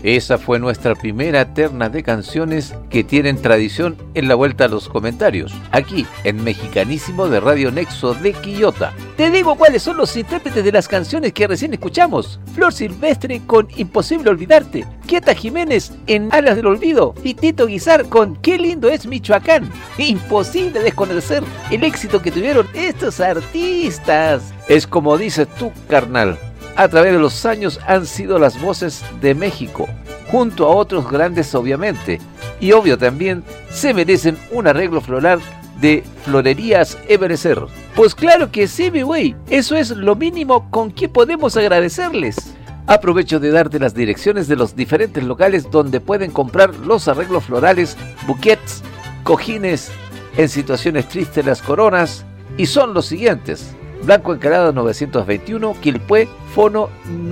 Esa fue nuestra primera terna de canciones que tienen tradición en la vuelta a los comentarios, aquí en Mexicanísimo de Radio Nexo de Quillota. Te digo cuáles son los intérpretes de las canciones que recién escuchamos. Flor Silvestre con Imposible Olvidarte, Quieta Jiménez en Alas del Olvido y Tito Guizar con Qué lindo es Michoacán. Imposible desconocer el éxito que tuvieron estos artistas. Es como dices tú, carnal. A través de los años han sido las voces de México, junto a otros grandes obviamente, y obvio también se merecen un arreglo floral de Florerías Ebenezer. Pues claro que sí, mi güey, eso es lo mínimo con que podemos agradecerles. Aprovecho de darte las direcciones de los diferentes locales donde pueden comprar los arreglos florales, buquets, cojines, en situaciones tristes las coronas, y son los siguientes: Blanco Encalada 921, Quilpué, Fono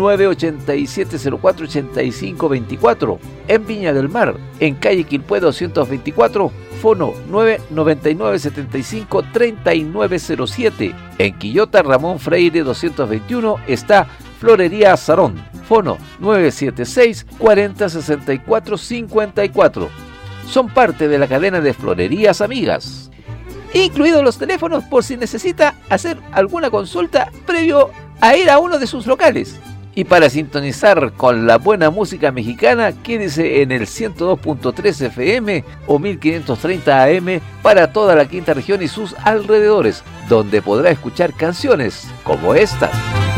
987-04-8524. En Viña del Mar, en calle Quilpué 224, Fono 999-75-3907. En Quillota, Ramón Freire 221, está Florería Azarón, Fono 976-40-64-54. Son parte de la cadena de Florerías Amigas, incluidos los teléfonos por si necesita hacer alguna consulta previo a ir a uno de sus locales. Y para sintonizar con la buena música mexicana, quédese en el 102.3 FM o 1530 AM para toda la quinta región y sus alrededores, donde podrá escuchar canciones como esta.